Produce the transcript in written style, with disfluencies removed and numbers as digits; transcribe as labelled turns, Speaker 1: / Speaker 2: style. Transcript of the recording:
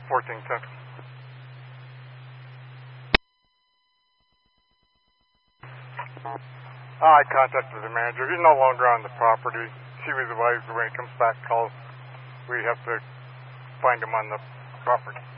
Speaker 1: 1410. I contacted the manager. He's no longer on the property. She was advised when he comes back calls, we have to find him on the property.